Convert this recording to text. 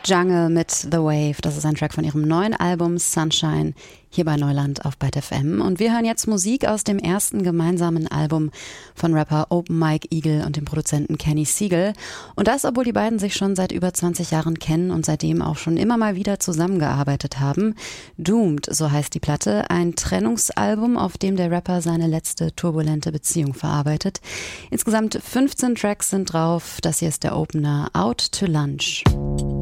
Jungle mit The Wave, das ist ein Track von ihrem neuen Album Sunshine, hier bei Neuland auf Byte FM. Und wir hören jetzt Musik aus dem ersten gemeinsamen Album von Rapper Open Mike Eagle und dem Produzenten Kenny Siegel. Und das, obwohl die beiden sich schon seit über 20 Jahren kennen und seitdem auch schon immer mal wieder zusammengearbeitet haben. Doomed, so heißt die Platte, ein Trennungsalbum, auf dem der Rapper seine letzte turbulente Beziehung verarbeitet. Insgesamt 15 Tracks sind drauf. Das hier ist der Opener Out to Lunch.